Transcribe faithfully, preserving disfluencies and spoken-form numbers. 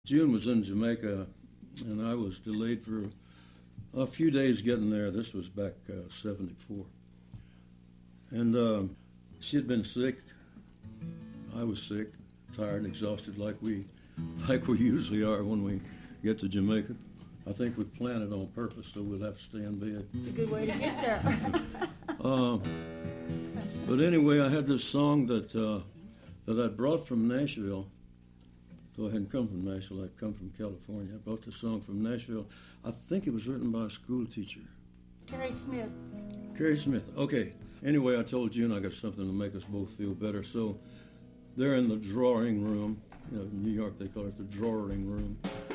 June was in Jamaica, and I was delayed for a few days getting there. This was back uh, seventy-four. And um, she had been sick. I was sick, tired, exhausted, like we, like we usually are when we get to Jamaica. I think we planned it on purpose, so we'll have to stay in bed. It's a good way to get there. uh, but anyway, I had this song that uh, that I brought from Nashville. So I hadn't come from Nashville. I'd come from California. I brought this song from Nashville. I think it was written by a school teacher. Carrie Smith. Carrie Smith. Okay. Anyway, I told June I got something to make us both feel better. So they're in the drawing room. You know, in New York, they call it the drawing room.